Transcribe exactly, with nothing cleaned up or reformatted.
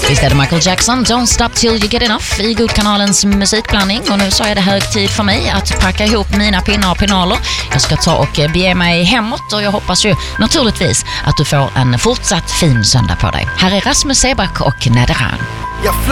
Visst är det Michael Jackson, Don't Stop Till You Get Enough i Godkanalens musikblandning. Och nu så är det hög tid för mig att packa ihop mina pinnar och pinaler. Jag ska ta och bege mig hemåt och jag hoppas ju naturligtvis att du får en fortsatt fin söndag på dig. Här är Rasmus Seback och Nederan.